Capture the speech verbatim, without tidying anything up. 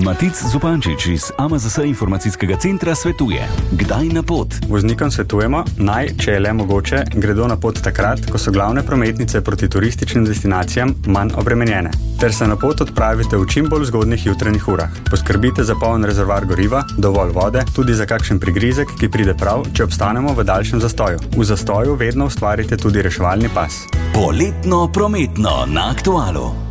Matic Zupančič iz A M Z S informacijskega centra svetuje: kdaj na pot? Voznikom svetujemo, naj, če je le mogoče, gredo na pot takrat, ko so glavne prometnice proti turističnim destinacijam manj obremenjene, ter se na pot odpravite v čim bolj zgodnih jutranjih urah. Poskrbite za poln rezervoar goriva, dovolj vode, tudi za kakšen prigrizek, ki pride prav, če obstanemo v daljšem zastoju. V zastoju vedno ustvarite tudi reševalni pas. Poletno prometno na Aktualu.